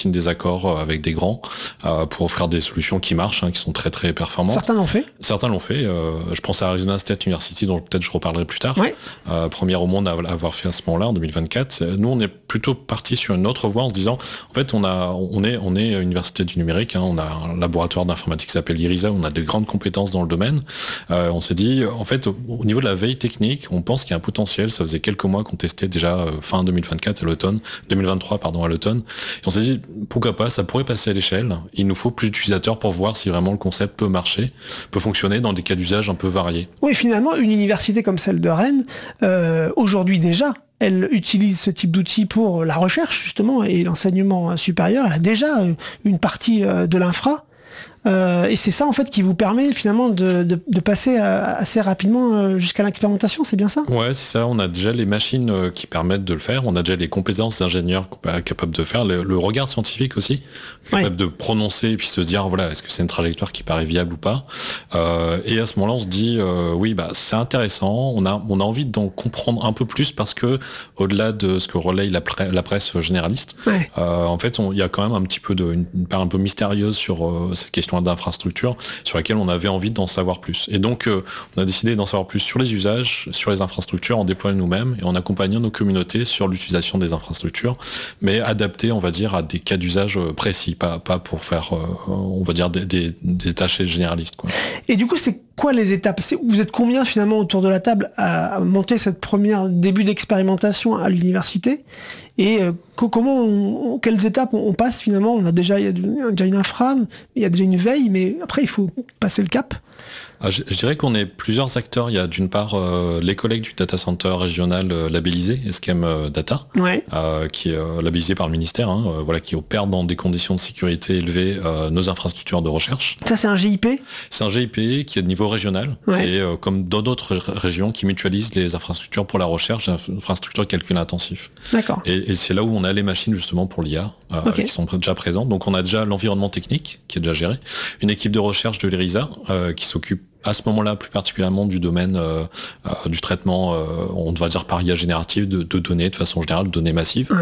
des accords avec des grands pour offrir des solutions qui marchent, qui sont très très performantes. Certains l'ont fait. Je pense à Arizona State University, dont peut-être je reparlerai plus tard. Ouais. Première au monde à avoir fait à ce moment-là, en 2024. Nous, on est plutôt parti sur une autre voie en se disant, en fait, on est université du numérique, on a un laboratoire d'informatique qui s'appelle IRISA, on a de grandes compétences dans le domaine. On s'est dit, en fait, au niveau de la veille technique, on pense qu'il y a un potentiel. Ça faisait quelques mois qu'on testait déjà fin 2024 à l'automne, 2023 à l'automne. Et on s'est dit, pourquoi pas, ça pourrait passer à l'échelle. Il nous faut plus d'utilisateurs pour voir si vraiment le concept peut marcher, peut fonctionner dans des cas d'usage un peu variés. Oui, finalement, une université comme celle de Rennes, aujourd'hui déjà, elle utilise ce type d'outils pour la recherche, justement, et l'enseignement supérieur. Elle a déjà une partie de l'infra. Et c'est ça en fait qui vous permet finalement de passer assez rapidement jusqu'à l'expérimentation, c'est bien ça ? Ouais, c'est ça, on a déjà les machines qui permettent de le faire, on a déjà les compétences d'ingénieurs capables de faire, le regard scientifique aussi, capable de prononcer et puis se dire voilà, est-ce que c'est une trajectoire qui paraît viable ou pas. Et à ce moment-là on se dit oui, c'est intéressant, on a envie d'en comprendre un peu plus parce que au-delà de ce que relaye la presse généraliste, en fait il y a quand même un petit peu une part un peu mystérieuse sur cette question d'infrastructure sur laquelle on avait envie d'en savoir plus. Et donc, on a décidé d'en savoir plus sur les usages, sur les infrastructures, en déployant nous-mêmes et en accompagnant nos communautés sur l'utilisation des infrastructures, mais adapté, on va dire, à des cas d'usage précis, pas pour faire, on va dire, des tâches généralistes, quoi. Et du coup, c'est quoi les étapes ? Vous êtes combien finalement autour de la table à monter cette première début d'expérimentation à l'université ? Et quelles étapes on passe finalement ? Il y a déjà une infra, il y a déjà une veille, mais après il faut passer le cap. Je dirais qu'on est plusieurs acteurs. Il y a d'une part les collègues du data center régional labellisé, Eskem Data, qui est labellisé par le ministère, qui opère dans des conditions de sécurité élevées nos infrastructures de recherche. Ça c'est un GIP ? C'est un GIP qui est de niveau régional et comme dans d'autres régions qui mutualisent les infrastructures pour la recherche, les infrastructures de calcul intensif. D'accord. Et c'est là où on a les machines justement pour l'IA qui sont déjà présentes. Donc on a déjà l'environnement technique qui est déjà géré, une équipe de recherche de l'IRISA qui s'occupe à ce moment-là plus particulièrement du domaine du traitement, on va dire par IA générative de données de façon générale, de données massives.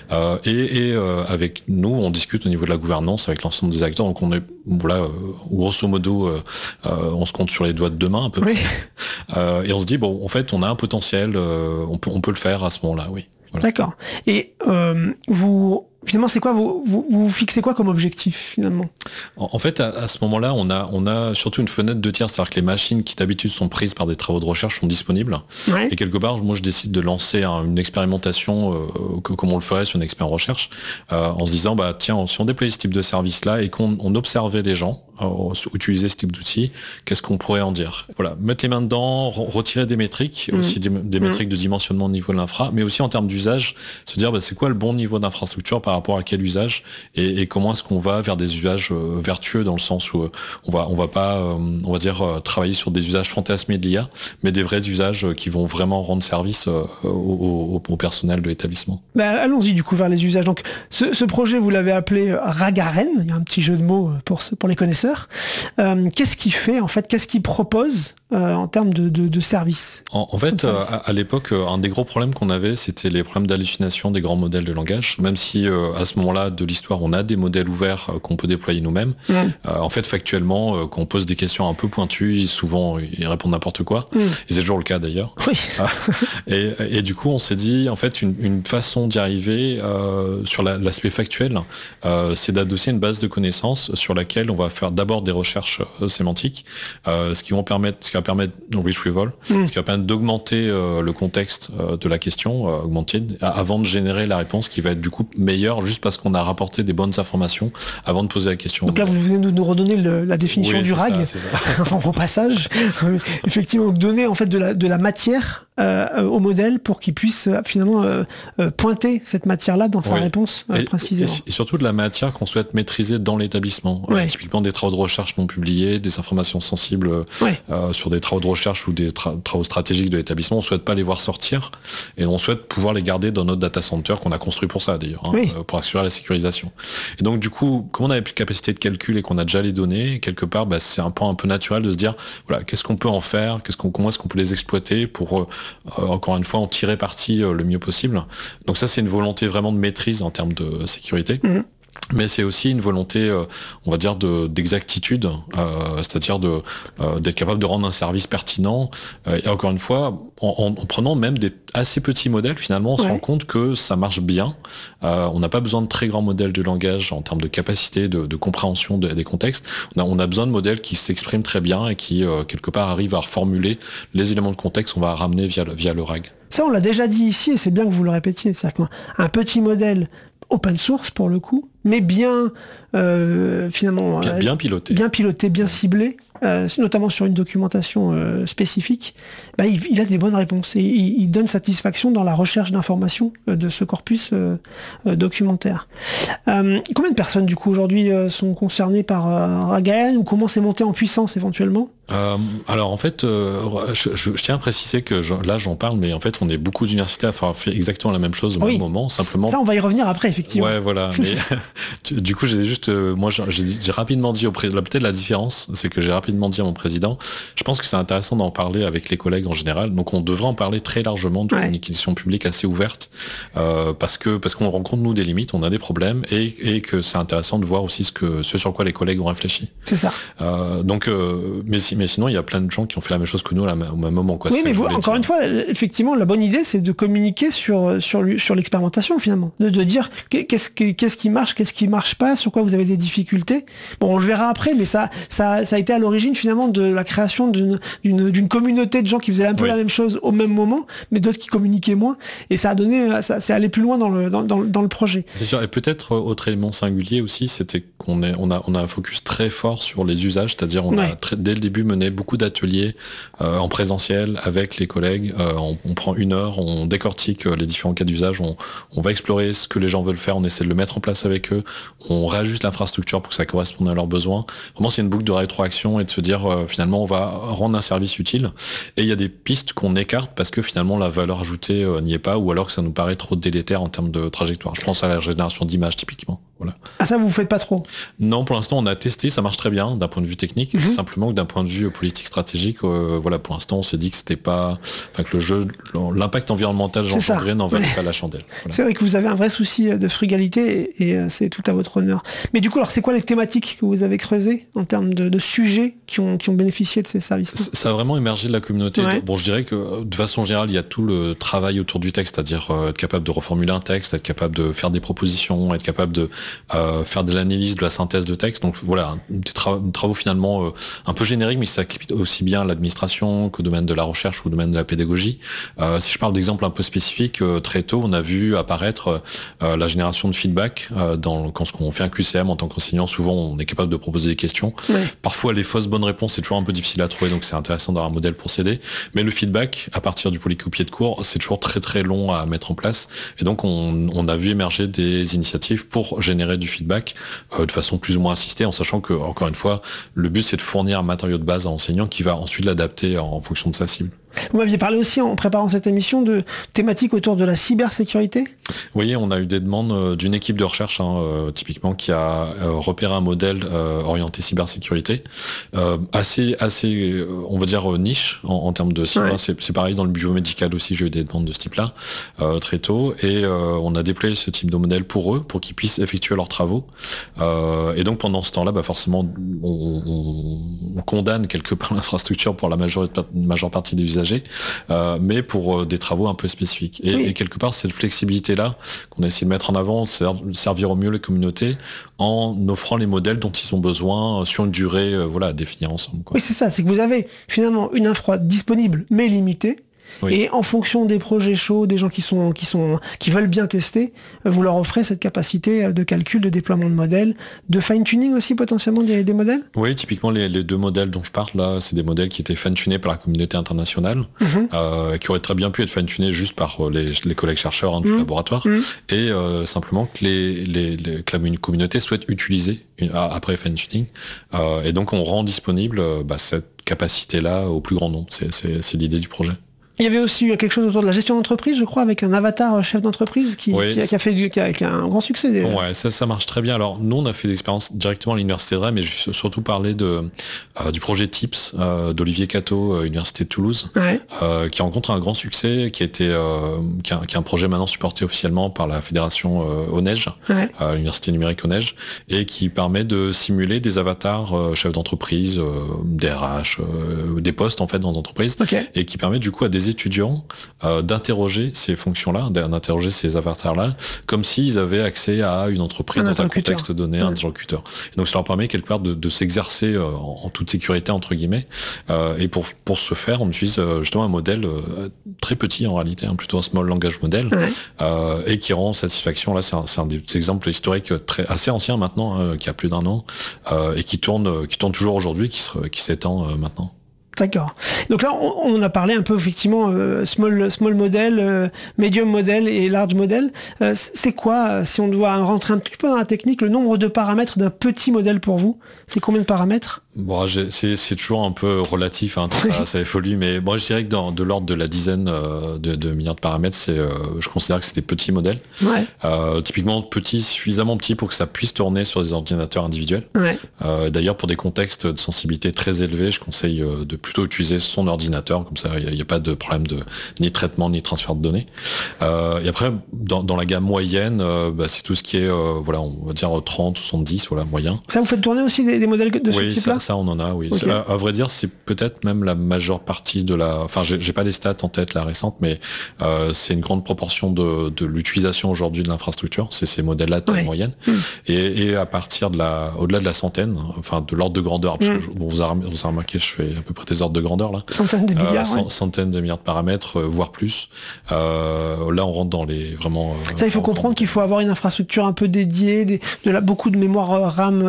Et avec nous, on discute au niveau de la gouvernance avec l'ensemble des acteurs. Donc on est, grosso modo, on se compte sur les doigts de deux mains à peu près. Et on se dit, en fait, on a un potentiel, on peut le faire à ce moment-là, oui. Voilà. D'accord. Et finalement, c'est quoi vous fixez quoi comme objectif finalement ? En fait, à ce moment-là, on a surtout une fenêtre de tir, c'est-à-dire que les machines qui d'habitude sont prises par des travaux de recherche sont disponibles. Et quelque part, moi, je décide de lancer une expérimentation comme on le ferait sur une expert en recherche, en se disant, tiens, si on déployait ce type de service-là et qu'on observait les gens utiliser ce type d'outils, qu'est-ce qu'on pourrait en dire ? Voilà, mettre les mains dedans, retirer des métriques, aussi des métriques de dimensionnement au niveau de l'infra, mais aussi en termes d'usage, se dire c'est quoi le bon niveau d'infrastructure par rapport à quel usage et comment est-ce qu'on va vers des usages vertueux dans le sens où on va pas, on va dire, travailler sur des usages fantasmés de l'IA, mais des vrais usages qui vont vraiment rendre service au personnel de l'établissement. Allons-y du coup vers les usages. Donc ce projet, vous l'avez appelé RAGAREN, il y a un petit jeu de mots pour les connaisseurs. Qu'est-ce qu'il fait en fait ? Qu'est-ce qu'il propose en termes de services ? En fait, à l'époque, un des gros problèmes qu'on avait, c'était les problèmes d'hallucination des grands modèles de langage. Même si à ce moment-là de l'histoire, on a des modèles ouverts qu'on peut déployer nous-mêmes. En fait, factuellement, quand on pose des questions un peu pointues, souvent ils répondent n'importe quoi. Et c'est toujours le cas d'ailleurs. Oui. Et du coup, on s'est dit, en fait, une façon d'y arriver sur l'aspect factuel, c'est d'adosser une base de connaissances sur laquelle on va faire d'abord des recherches sémantiques, ce qui va permettre retrieval, ce qui va permettre d'augmenter le contexte de la question, avant de générer la réponse qui va être du coup meilleure juste parce qu'on a rapporté des bonnes informations avant de poser la question. Donc là, vous venez de nous redonner la définition du RAG c'est ça. au passage. Effectivement, donner en fait de la matière au modèle pour qu'il puisse finalement pointer cette matière-là dans sa réponse précisément. Et surtout de la matière qu'on souhaite maîtriser dans l'établissement. Typiquement des travaux de recherche non publiés, des informations sensibles sur des travaux de recherche ou des travaux stratégiques de l'établissement. On ne souhaite pas les voir sortir et on souhaite pouvoir les garder dans notre data center qu'on a construit pour ça d'ailleurs, pour assurer la sécurisation. Et donc du coup, comme on avait plus de capacité de calcul et qu'on a déjà les données, quelque part, c'est un peu naturel de se dire, voilà, qu'est-ce qu'on peut en faire, comment est-ce qu'on peut les exploiter pour encore une fois en tirer parti le mieux possible. Donc ça, c'est une volonté vraiment de maîtrise en termes de sécurité. Mais c'est aussi une volonté, on va dire, d'exactitude, c'est-à-dire d'être capable de rendre un service pertinent. Et encore une fois, en prenant même des assez petits modèles, finalement, on se rend compte que ça marche bien. On n'a pas besoin de très grands modèles de langage en termes de capacité, de compréhension des contextes. On a besoin de modèles qui s'expriment très bien et qui, quelque part, arrivent à reformuler les éléments de contexte qu'on va ramener via le RAG. Ça, on l'a déjà dit ici, et c'est bien que vous le répétiez. C'est-à-dire qu'un petit modèle open source, pour le coup, mais bien, finalement... Bien piloté. Bien piloté, bien ciblé, notamment sur une documentation spécifique, il a des bonnes réponses et il donne satisfaction dans la recherche d'informations de ce corpus documentaire. Combien de personnes, du coup, aujourd'hui sont concernées par RAGAN, ou comment c'est monté en puissance éventuellement ? Alors en fait, je tiens à préciser que là j'en parle, mais en fait on est beaucoup d'universités à avoir fait exactement la même chose au même moment. Simplement. Ça on va y revenir après effectivement. Ouais voilà. Mais du coup j'ai juste, moi j'ai rapidement dit au président, peut-être la différence, c'est que j'ai rapidement dit à mon président, je pense que c'est intéressant d'en parler avec les collègues en général. Donc on devrait en parler très largement de communication publique assez ouverte, parce qu'on rencontre nous des limites, on a des problèmes et que c'est intéressant de voir aussi ce sur quoi les collègues ont réfléchi. C'est ça. Mais sinon, il y a plein de gens qui ont fait la même chose que nous au même moment. Quoi. Oui, mais vous, encore une fois, effectivement, la bonne idée, c'est de communiquer sur l'expérimentation, finalement. De dire qu'est-ce qui marche, qu'est-ce qui marche pas, sur quoi vous avez des difficultés. Bon, on le verra après, mais ça a été à l'origine, finalement, de la création d'une communauté de gens qui faisaient un peu la même chose au même moment, mais d'autres qui communiquaient moins. Et ça a donné, c'est allé plus loin dans le projet. C'est sûr. Et peut-être, autre élément singulier aussi, c'était qu'on a un focus très fort sur les usages, c'est-à-dire on a dès le début mené beaucoup d'ateliers en présentiel avec les collègues. On prend 1 heure, on décortique les différents cas d'usage, on va explorer ce que les gens veulent faire, on essaie de le mettre en place avec eux, on réajuste l'infrastructure pour que ça corresponde à leurs besoins. Vraiment, c'est une boucle de rétroaction et de se dire finalement on va rendre un service utile. Et il y a des pistes qu'on écarte parce que finalement la valeur ajoutée n'y est pas, ou alors que ça nous paraît trop délétère en termes de trajectoire. Je pense à la génération d'images typiquement. Voilà. Ah, ça vous faites pas trop? Non, pour l'instant on a testé, ça marche très bien d'un point de vue technique. C'est simplement que d'un point de vue politique stratégique, voilà, pour l'instant on s'est dit que c'était pas, enfin que l'impact environnemental engendré n'en valait pas la chandelle. Voilà. C'est vrai que vous avez un vrai souci de frugalité et c'est tout à votre honneur. Mais du coup, alors c'est quoi les thématiques que vous avez creusées en termes de sujets qui ont bénéficié de ces services? Ça a vraiment émergé de la communauté. Ouais. Bon, je dirais que de façon générale, il y a tout le travail autour du texte, c'est-à-dire être capable de reformuler un texte, être capable de faire des propositions, être capable de faire de l'analyse, de la synthèse de texte. Donc voilà, des travaux finalement un peu génériques, mais ça s'applique aussi bien à l'administration qu'au domaine de la recherche ou au domaine de la pédagogie. Si je parle d'exemples un peu spécifiques, très tôt, on a vu apparaître la génération de feedback quand on fait un QCM en tant qu'enseignant. Souvent, on est capable de proposer des questions. Ouais. Parfois, les fausses bonnes réponses, c'est toujours un peu difficile à trouver, donc c'est intéressant d'avoir un modèle pour s'aider. Mais le feedback, à partir du polycopier de cours, c'est toujours très très long à mettre en place. Et donc, on a vu émerger des initiatives pour générer du feedback de façon plus ou moins assistée, en sachant que, encore une fois, le but, c'est de fournir un matériau de base à l'enseignant qui va ensuite l'adapter en fonction de sa cible. Vous m'aviez parlé aussi en préparant cette émission de thématiques autour de la cybersécurité. Oui, on a eu des demandes d'une équipe de recherche, typiquement, qui a repéré un modèle orienté cybersécurité, assez, on va dire, niche en termes de cyber. Ouais. C'est pareil dans le biomédical aussi, j'ai eu des demandes de ce type-là très tôt, et on a déployé ce type de modèle pour eux, pour qu'ils puissent effectuer leurs travaux. Et donc pendant ce temps-là, forcément, on condamne quelque part l'infrastructure pour la majeure partie des usagers. Mais pour des travaux un peu spécifiques. Et quelque part, cette flexibilité-là qu'on a essayé de mettre en avant, servir au mieux les communautés en offrant les modèles dont ils ont besoin sur une durée à définir ensemble. Quoi. Oui, c'est ça, c'est que vous avez finalement une infra disponible mais limitée. Oui. Et en fonction des projets chauds, des gens qui veulent bien tester, vous leur offrez cette capacité de calcul, de déploiement de modèles, de fine-tuning aussi potentiellement des modèles. Oui, typiquement les 2 modèles dont je parle là, c'est des modèles qui étaient fine-tunés par la communauté internationale, qui auraient très bien pu être fine-tunés juste par les collègues chercheurs du laboratoire, et simplement que que la communauté souhaite utiliser après fine-tuning. Et donc on rend disponible cette capacité-là au plus grand nombre. C'est l'idée du projet. Il y avait aussi quelque chose autour de la gestion d'entreprise, je crois, avec un avatar chef d'entreprise qui a un grand succès. Ouais, ça marche très bien. Alors nous, on a fait des expériences directement à l'université de Rennes, mais je vais surtout parler du projet TIPS d'Olivier Cateau, Université de Toulouse, qui rencontre un grand succès, qui est un projet maintenant supporté officiellement par la fédération ONEJ, l'université numérique ONEJ, et qui permet de simuler des avatars chefs d'entreprise, DRH, des postes en fait dans l'entreprise, et qui permet du coup à des étudiants d'interroger ces fonctions-là, d'interroger ces avatars-là, comme s'ils avaient accès à une entreprise dans un contexte donné, un interlocuteur. Et donc ça leur permet quelque part de s'exercer en toute sécurité entre guillemets. Et pour ce faire, on utilise justement un modèle très petit en réalité, plutôt un small language model, et qui rend satisfaction. Là, c'est un des exemples historiques assez ancien maintenant, qui a plus d'1 an, et qui tourne toujours aujourd'hui, qui s'étend maintenant. D'accord. Donc là, on a parlé un peu effectivement small model, medium model et large model. C'est quoi, si on doit rentrer un petit peu dans la technique, le nombre de paramètres d'un petit modèle pour vous? C'est combien de paramètres? Bon, c'est toujours un peu relatif, ça évolue, mais moi je dirais que de l'ordre de la dizaine de milliards de paramètres, je considère que c'est des petits modèles. Typiquement suffisamment petits pour que ça puisse tourner sur des ordinateurs individuels. D'ailleurs, pour des contextes de sensibilité très élevés, je conseille de plutôt utiliser son ordinateur, comme ça il n'y a pas de problème ni traitement ni transfert de données. Et après, dans la gamme moyenne, c'est tout ce qui est, on va dire 30, 70, moyen. Ça, vous faites tourner aussi des modèles de ce type-là? Ça on en a, oui. Okay. À vrai dire, c'est peut-être même la majeure partie de la... Enfin, j'ai pas les stats en tête, la récente, mais c'est une grande proportion de l'utilisation aujourd'hui de l'infrastructure, c'est ces modèles-là de taille moyenne. Et à partir au-delà de la centaine, de l'ordre de grandeur, parce que vous avez remarqué, je fais à peu près des ordres de grandeur, là. Centaines de milliards, Centaines de milliards de paramètres, voire plus. Là, on rentre dans les... vraiment... ça, il faut comprendre qu'il faut avoir une infrastructure un peu dédiée, beaucoup de mémoire RAM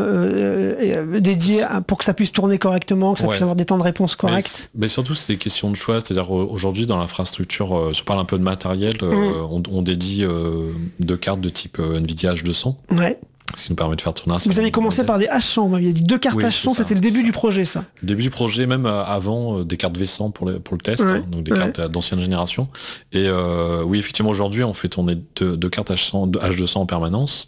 dédiée pour que ça puisse tourner correctement, que ça puisse avoir des temps de réponse corrects. Mais surtout, c'est des questions de choix. C'est-à-dire, aujourd'hui, dans l'infrastructure, si on parle un peu de matériel, on dédie 2 cartes de type NVIDIA H200. Ce qui nous permet de faire tourner un... Vous avez commencé par des H100, vous m'aviez dit 2 cartes H100, c'était le début du projet, ça. Début du projet, même avant des cartes V100 pour le test, donc des cartes d'ancienne génération. Et oui, effectivement, aujourd'hui, on fait tourner 2 cartes H200 en permanence,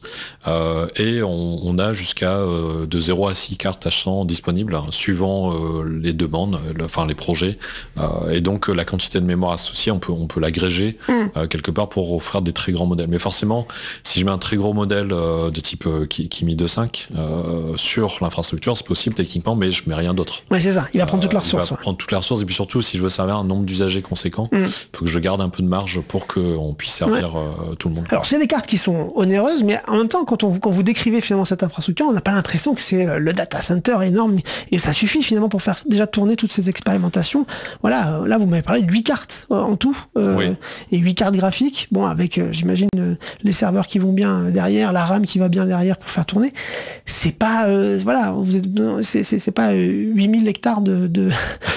et on a jusqu'à de 0 à 6 cartes H100 disponibles, suivant les demandes, les projets. Et donc, la quantité de mémoire associée, on peut l'agréger quelque part pour offrir des très grands modèles. Mais forcément, si je mets un très gros modèle de type Kimi 2.5 sur l'infrastructure, c'est possible techniquement, mais je mets rien d'autre. C'est ça, il va prendre toute la ressource. Il va prendre toute la ressource, et puis surtout, si je veux servir un nombre d'usagers conséquent, il faut que je garde un peu de marge pour qu'on puisse servir tout le monde. Alors, c'est des cartes qui sont onéreuses, mais en même temps, quand vous décrivez finalement cette infrastructure, on n'a pas l'impression que c'est le data center énorme, et ça suffit finalement pour faire déjà tourner toutes ces expérimentations. Voilà, là, vous m'avez parlé de 8 cartes en tout, et 8 cartes graphiques, avec, j'imagine, les serveurs qui vont bien derrière, la RAM qui va bien derrière pour faire tourner. C'est pas c'est pas 8000 hectares de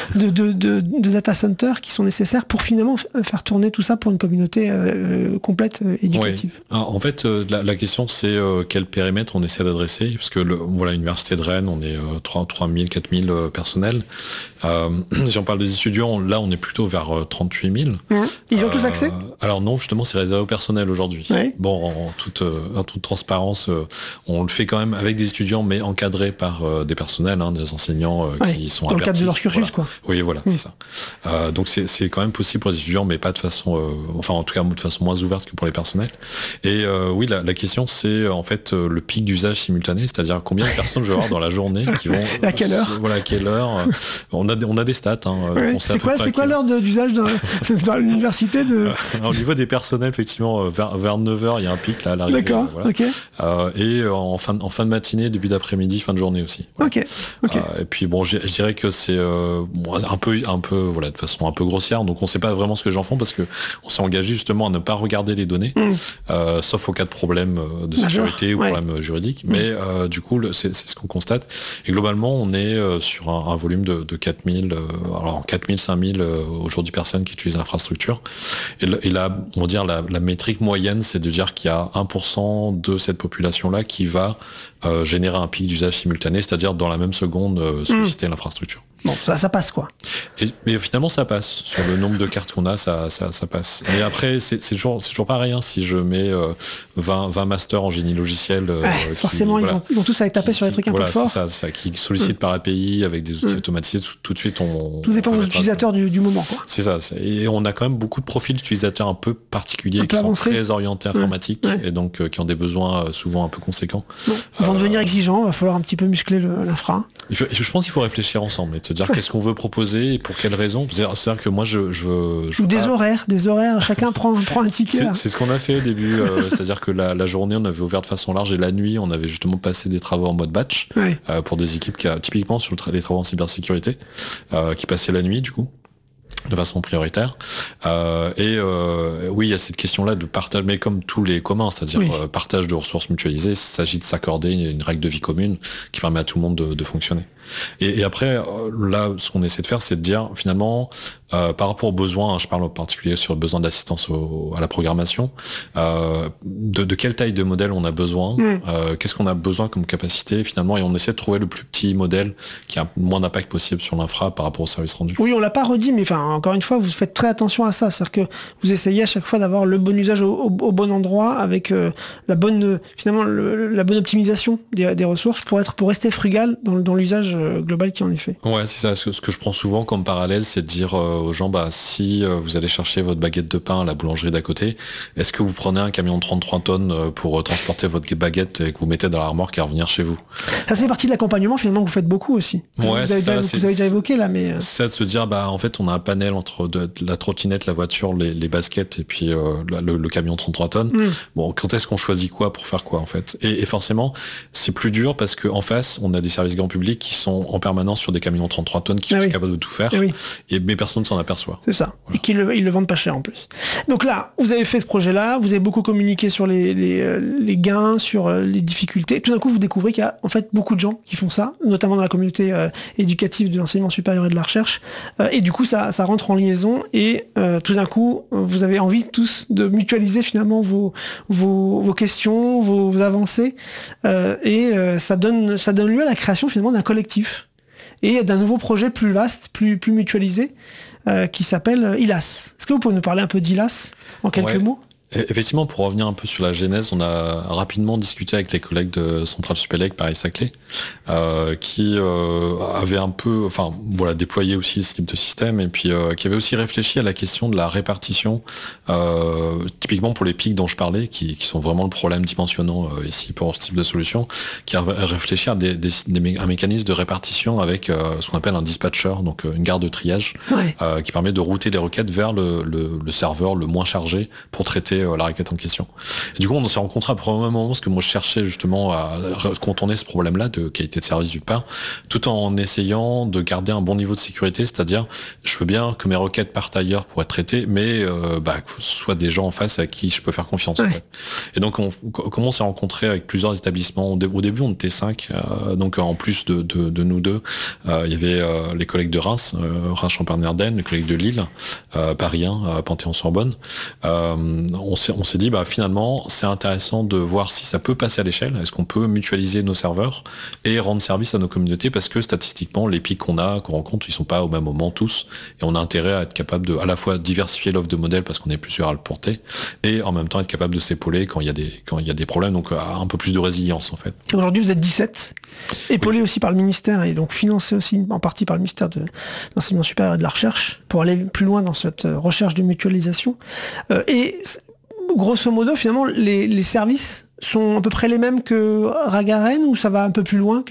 data centers qui sont nécessaires pour finalement faire tourner tout ça pour une communauté complète éducative. En fait, la question c'est quel périmètre on essaie d'adresser, parce que l'université de Rennes, on est 3000, 4000 personnels. Si on parle des étudiants, là on est plutôt vers 38 000. Ils ont tous accès? Alors non, justement, c'est réservé au personnel aujourd'hui. Bon, en toute transparence, on le fait quand même avec des étudiants, mais encadrés par des personnels, des enseignants qui sont dans le cadre de leur cursus, quoi. Oui, voilà, c'est ça. Donc c'est quand même possible pour les étudiants, mais pas de façon, en tout cas de façon moins ouverte que pour les personnels. Et oui, la question c'est en fait le pic d'usage simultané, c'est-à-dire combien de personnes je vais avoir dans la journée qui vont... à quelle heure? À quelle heure? On a des stats. C'est quoi l'heure d'usage dans l'université Au niveau des personnels, effectivement, vers 9h, il y a un pic là à l'arrivée. D'accord, ok. Et en fin de matinée, début d'après-midi, fin de journée aussi. Ok. Et puis bon, je dirais que c'est un peu de façon un peu grossière, donc on sait pas vraiment ce que les gens font, parce que on s'est engagé justement à ne pas regarder les données, sauf au cas de problème de sécurité ou problème juridique. Mais du coup, c'est ce qu'on constate. Et globalement, on est sur un volume de 4000, 5000 aujourd'hui personnes qui utilisent l'infrastructure. Et là, on va dire la métrique moyenne, c'est de dire qu'il y a 1% de cette population-là qui va générer un pic d'usage simultané, c'est-à-dire dans la même seconde solliciter l'infrastructure. Bon, ça passe quoi. Mais finalement ça passe. Sur le nombre de cartes qu'on a, ça passe. Mais après, c'est toujours pareil. Si je mets 20 masters en génie logiciel... forcément, ils vont tous aller taper sur les trucs un peu forts. Ça, qui sollicitent par API avec des outils automatisés, tout de suite tout dépend des utilisateurs du moment. Quoi. C'est ça. Et on a quand même beaucoup de profils d'utilisateurs un peu particuliers qui sont très orientés informatiques et donc qui ont des besoins souvent un peu conséquents. Bon, ils vont devenir exigeants, il va falloir un petit peu muscler l'infra. Je pense qu'il faut réfléchir ensemble et se dire qu'est-ce qu'on veut proposer et pour quelles raisons. C'est-à-dire que moi je veux des horaires, chacun prend un ticket. C'est ce qu'on a fait au début, c'est-à-dire que la journée on avait ouvert de façon large et la nuit on avait justement passé des travaux en mode batch pour des équipes typiquement sur les travaux en cybersécurité qui passaient la nuit du coup. De façon prioritaire. Oui, il y a cette question-là de partage, mais comme tous les communs, c'est-à-dire partage de ressources mutualisées, il s'agit de s'accorder une règle de vie commune qui permet à tout le monde de fonctionner. Et après, là, ce qu'on essaie de faire, c'est de dire, finalement, par rapport aux besoins, je parle en particulier sur le besoin d'assistance à la programmation, de quelle taille de modèle on a besoin, qu'est-ce qu'on a besoin comme capacité, finalement, et on essaie de trouver le plus petit modèle qui a le moins d'impact possible sur l'infra par rapport au service rendu. Oui, on l'a pas redit, mais encore une fois, vous faites très attention à ça, c'est-à-dire que vous essayez à chaque fois d'avoir le bon usage au bon endroit, avec la bonne optimisation des ressources pour rester frugal dans l'usage global qui en est fait. Ouais, c'est ça. Ce que je prends souvent comme parallèle, c'est de dire aux gens, si vous allez chercher votre baguette de pain à la boulangerie d'à côté, est-ce que vous prenez un camion de 33 tonnes pour transporter votre baguette et que vous mettez dans la remorque et revenir chez vous? Ça fait partie de l'accompagnement finalement que vous faites beaucoup aussi. Ouais, vous avez déjà évoqué là, mais... C'est ça de se dire, en fait, on a un panel entre la trottinette, la voiture, les baskets et puis le camion 33 tonnes. Bon, quand est-ce qu'on choisit quoi pour faire quoi en fait? Et forcément, c'est plus dur parce qu'en face, on a des services grand public qui sont en permanence sur des camions 33 tonnes qui sont capables de tout faire, mais personne ne s'en aperçoit. C'est ça, voilà. Et ils le vendent pas cher en plus. Donc là, vous avez fait ce projet-là, vous avez beaucoup communiqué sur les gains, sur les difficultés. Tout d'un coup, vous découvrez qu'il y a en fait beaucoup de gens qui font ça, notamment dans la communauté éducative de l'enseignement supérieur et de la recherche. Et du coup, ça rentre en liaison et tout d'un coup, vous avez envie tous de mutualiser finalement vos questions, vos avancées. Et ça donne lieu à la création finalement d'un collectif et d'un nouveau projet plus vaste, plus mutualisé, qui s'appelle ILAS. Est-ce que vous pouvez nous parler un peu d'ILAS en quelques mots ? Effectivement, pour revenir un peu sur la genèse, on a rapidement discuté avec les collègues de Centrale Supélec, Paris-Saclay, qui avaient un peu, déployé aussi ce type de système, et puis qui avaient aussi réfléchi à la question de la répartition, typiquement pour les pics dont je parlais, qui sont vraiment le problème dimensionnant ici pour ce type de solution, qui a réfléchi à un mécanisme de répartition avec ce qu'on appelle un dispatcher, donc une gare de triage, qui permet de router les requêtes vers le serveur le moins chargé pour traiter la requête en question. Et du coup, on s'est rencontrés à un premier moment parce que moi, je cherchais justement à contourner ce problème-là de qualité de service d'une part, tout en essayant de garder un bon niveau de sécurité, c'est-à-dire, je veux bien que mes requêtes partent ailleurs pour être traitées, mais que ce soit des gens en face à qui je peux faire confiance. En fait. Et donc, comment on s'est rencontrés avec plusieurs établissements. Au début, on était 5, donc en plus de nous deux, il y avait les collègues de Reims, Reims-Champagne-Ardenne, les collègues de Lille, Paris 1, Panthéon-Sorbonne. On s'est dit finalement c'est intéressant de voir si ça peut passer à l'échelle, est-ce qu'on peut mutualiser nos serveurs et rendre service à nos communautés, parce que statistiquement les pics qu'on rencontre, ils sont pas au même moment tous, et on a intérêt à être capable de à la fois diversifier l'offre de modèles parce qu'on est plus sûr à le porter, et en même temps être capable de s'épauler quand il y a des problèmes, donc un peu plus de résilience en fait. Aujourd'hui vous êtes 17, épaulé aussi par le ministère et donc financé aussi en partie par le ministère de l'enseignement supérieur et de la recherche pour aller plus loin dans cette recherche de mutualisation. Et grosso modo, finalement, les services sont à peu près les mêmes que Ragaren ou ça va un peu plus loin?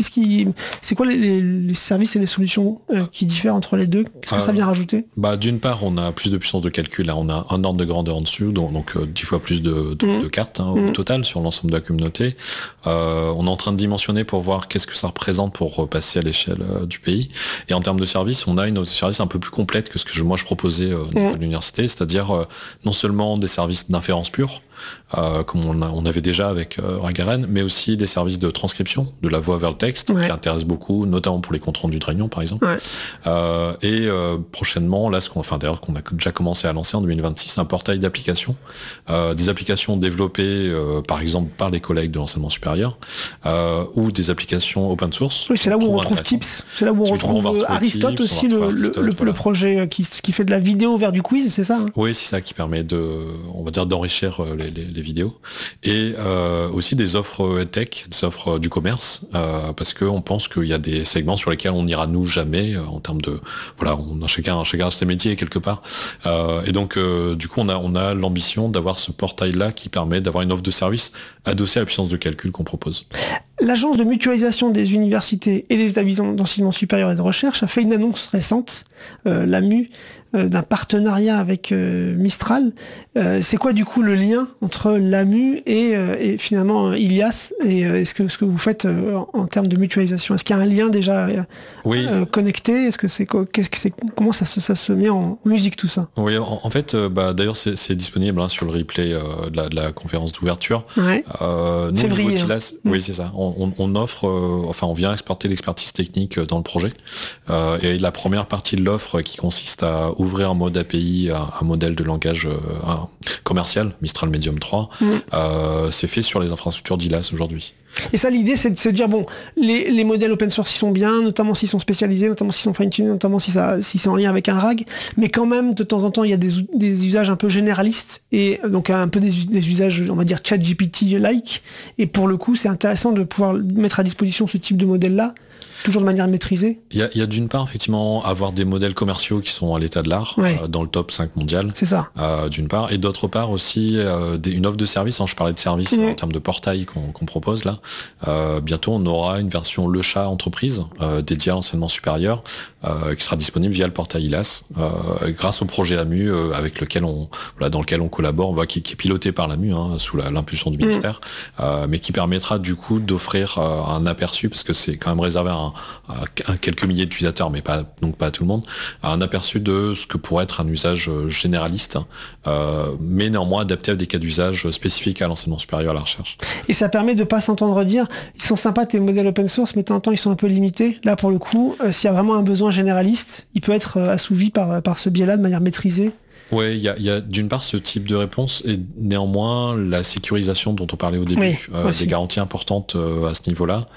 C'est quoi les services et les solutions qui diffèrent entre les deux? Qu'est-ce que ça vient rajouter? D'une part, on a plus de puissance de calcul. Là, on a un ordre de grandeur en dessous, donc 10 fois plus de cartes au total sur l'ensemble de la communauté. On est en train de dimensionner pour voir qu'est-ce que ça représente pour passer à l'échelle du pays. Et en termes de services, on a une service un peu plus complète que ce que moi je proposais au niveau de l'université, c'est-à-dire non seulement des services d'inférence pure, comme on avait déjà avec RAG-RN, mais aussi des services de transcription de la voix vers le texte, qui intéressent beaucoup, notamment pour les comptes rendus de réunion, par exemple. Et prochainement, là, qu'on a déjà commencé à lancer en 2026, un portail d'applications, des applications développées, par exemple, par les collègues de l'enseignement supérieur, ou des applications open source. Oui, c'est là où on retrouve Tips, c'est là où on retrouve Aristote aussi, le projet qui fait de la vidéo vers du quiz, c'est ça, hein? Oui, c'est ça qui permet d'enrichir les vidéos. Et aussi des offres tech, des offres du commerce, parce qu'on pense qu'il y a des segments sur lesquels on n'ira nous jamais, en termes de... Voilà, on a chacun ses métiers quelque part. Et donc, du coup, on a l'ambition d'avoir ce portail-là qui permet d'avoir une offre de service adossée à la puissance de calcul qu'on propose. L'Agence de mutualisation des universités et des établissements d'enseignement supérieur et de recherche a fait une annonce récente, l'AMU, d'un partenariat avec Mistral. C'est quoi du coup le lien entre l'AMU et finalement Ilias, et ce que vous faites en termes de mutualisation? Est-ce qu'il y a un lien déjà connecté? Comment ça se met en musique tout ça? Oui, en fait, d'ailleurs c'est disponible sur le replay de la conférence d'ouverture. Nous, Février. Ilias, oui, c'est ça. On offre, on vient exporter l'expertise technique dans le projet. Et la première partie de l'offre qui consiste à ouvrir en mode API un modèle de langage commercial, Mistral Medium 3, c'est fait sur les infrastructures d'Ilias aujourd'hui. Et ça, l'idée, c'est de se dire, bon, les modèles open source, ils sont bien, notamment s'ils sont spécialisés, notamment s'ils sont fine-tunés, notamment si c'est en lien avec un RAG, mais quand même, de temps en temps, il y a des usages un peu généralistes, et donc un peu des usages, on va dire, ChatGPT-like, et pour le coup, c'est intéressant de pouvoir mettre à disposition ce type de modèle-là, toujours de manière maîtrisée. Il y a d'une part, effectivement, avoir des modèles commerciaux qui sont à l'état de l'art, dans le top 5 mondial. C'est ça. D'une part. Et d'autre part aussi, une offre de service. Je parlais de service en termes de portail qu'on propose là. Bientôt, on aura une version Le Chat Entreprise dédiée à l'enseignement supérieur qui sera disponible via le portail ILAS grâce au projet AMU avec dans lequel on collabore, qui est piloté par l'AMU sous l'impulsion du ministère, mais qui permettra du coup d'offrir un aperçu, parce que c'est quand même réservé à quelques milliers d'utilisateurs, mais pas à tout le monde, un aperçu de ce que pourrait être un usage généraliste, mais néanmoins adapté à des cas d'usage spécifiques à l'enseignement supérieur, à la recherche. Et ça permet de pas s'entendre dire, ils sont sympas tes modèles open source, mais de temps en temps ils sont un peu limités. Là pour le coup, s'il y a vraiment un besoin généraliste, il peut être assouvi par ce biais-là de manière maîtrisée. Oui, il y a d'une part ce type de réponse, et néanmoins la sécurisation dont on parlait au début, des garanties importantes à ce niveau-là,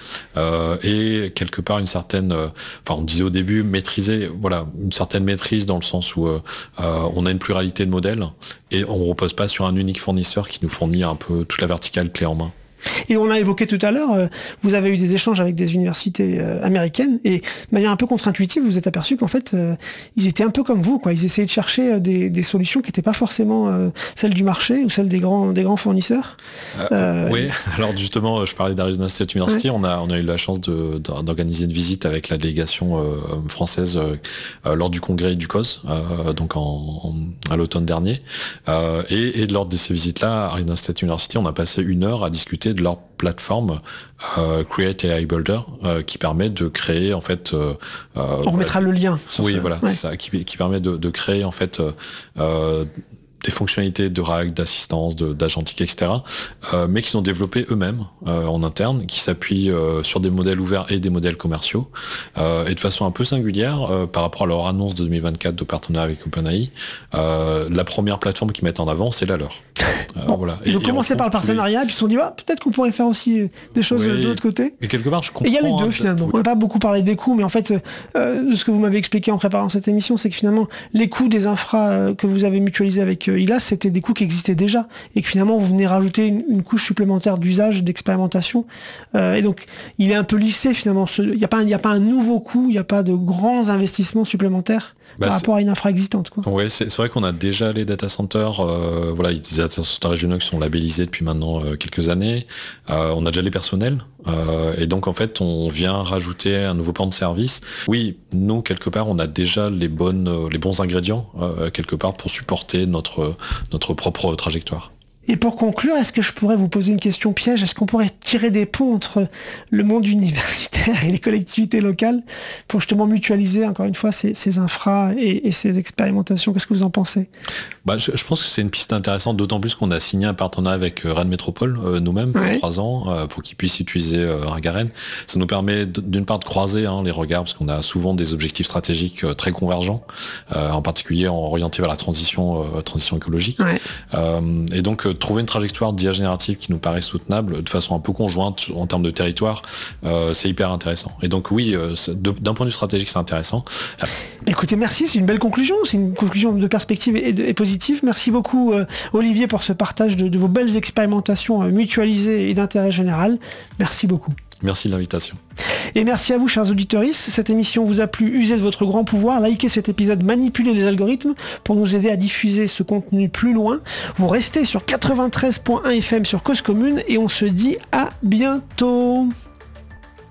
et quelque part une certaine, on disait au début maîtriser, une certaine maîtrise dans le sens où on a une pluralité de modèles et on ne repose pas sur un unique fournisseur qui nous fournit un peu toute la verticale clé en main. Et on a évoqué tout à l'heure, vous avez eu des échanges avec des universités américaines, et de manière un peu contre-intuitive, vous êtes aperçu qu'en fait, ils étaient un peu comme vous, quoi. Ils essayaient de chercher des solutions qui n'étaient pas forcément celles du marché ou celles des grands fournisseurs. Oui, alors justement, je parlais d'Arizona State University, on a eu la chance d'organiser une visite avec la délégation française lors du congrès du COS, donc à l'automne dernier. Et lors de ces visites-là, à Arizona State University, on a passé 1 heure à discuter de leur plateforme Create AI Builder qui permet de créer en fait on remettra le lien c'est ça, qui permet de créer en fait des fonctionnalités de RAG, d'assistance, d'agentique, etc., mais qui sont développés eux-mêmes en interne, qui s'appuient sur des modèles ouverts et des modèles commerciaux, et de façon un peu singulière par rapport à leur annonce de 2024 de partenariat avec OpenAI. La première plateforme qu'ils mettent en avant, c'est la leur. Ils ont commencé par le partenariat, puis ils se sont dit peut-être qu'on pourrait faire aussi des choses de l'autre côté. Mais quelque part, je comprends. Et il y a les deux finalement. On n'a pas beaucoup parlé des coûts, mais en fait, de ce que vous m'avez expliqué en préparant cette émission, c'est que finalement, les coûts des infras que vous avez mutualisés avec ILAS, c'était des coûts qui existaient déjà, et que finalement, vous venez rajouter une couche supplémentaire d'usage, d'expérimentation. Et donc, il est un peu lissé finalement. Il n'y a pas un nouveau coût, il n'y a pas de grands investissements supplémentaires par rapport à une infra existante. Oui, c'est vrai qu'on a déjà les data centers, des data centers régionaux qui sont labellisés depuis maintenant quelques années. On a déjà les personnels, et donc en fait, on vient rajouter un nouveau plan de service. Oui, nous, quelque part, on a déjà les bons ingrédients, quelque part, pour supporter notre propre trajectoire. Et pour conclure, est-ce que je pourrais vous poser une question piège? Est-ce qu'on pourrait tirer des ponts entre le monde universitaire et les collectivités locales pour justement mutualiser, encore une fois, ces infras et ces expérimentations? Qu'est-ce que vous en pensez? Je pense que c'est une piste intéressante, d'autant plus qu'on a signé un partenariat avec Rennes Métropole, nous-mêmes, pour 3 ans, pour qu'ils puissent utiliser Ringa-Rennes. Ça nous permet d'une part de croiser les regards, parce qu'on a souvent des objectifs stratégiques très convergents, en particulier orientés vers la transition écologique. Et donc, trouver une trajectoire d'IA générative qui nous paraît soutenable de façon un peu conjointe en termes de territoire, c'est hyper intéressant. Et donc oui, d'un point de vue stratégique, c'est intéressant. Écoutez, merci, c'est une belle conclusion, c'est une conclusion de perspective et positive. Merci beaucoup Olivier pour ce partage de vos belles expérimentations mutualisées et d'intérêt général. Merci beaucoup. Merci de l'invitation. Et merci à vous, chers auditeurs. Cette émission vous a plu, usez de votre grand pouvoir, likez cet épisode, manipulez les algorithmes pour nous aider à diffuser ce contenu plus loin. Vous restez sur 93.1 FM sur Cause Commune et on se dit à bientôt.